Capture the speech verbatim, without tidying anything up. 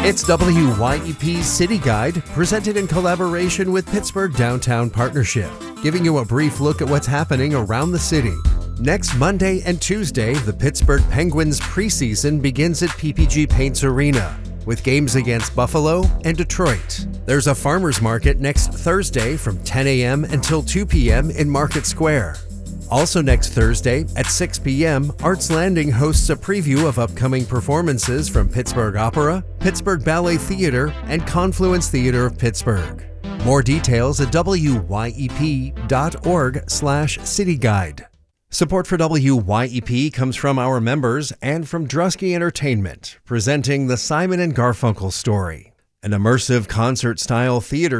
It's W Y E P's City Guide, presented in collaboration with Pittsburgh Downtown Partnership, giving you a brief look at what's happening around the city. Next Monday and Tuesday, the Pittsburgh Penguins preseason begins at P P G Paints Arena, with games against Buffalo and Detroit. There's a farmers market next Thursday from ten a.m. until two p.m. in Market Square. Also next Thursday at six p.m., Arts Landing hosts a preview of upcoming performances from Pittsburgh Opera, Pittsburgh Ballet Theater, and Confluence Theater of Pittsburgh. More details at W Y E P dot org slash city guide. Support for W Y E P comes from our members and from Drusky Entertainment, presenting the Simon and Garfunkel Story, an immersive concert-style theater